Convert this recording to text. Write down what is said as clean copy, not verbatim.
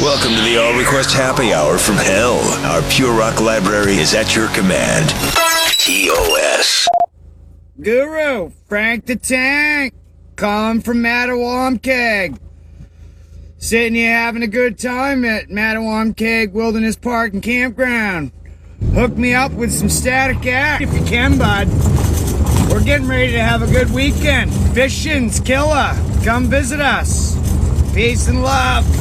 Welcome to the All Request Happy Hour from Hell. Our Pure Rock library is at your command. TOS. Guru, Frank the Tank, calling from Mattawamkeag. Sitting here having a good time at Mattawamkeag Wilderness Park and Campground. Hook me up with some Static Act if you can, bud. We're getting ready to have a good weekend. Fishing's killer. Come visit us. Peace and love.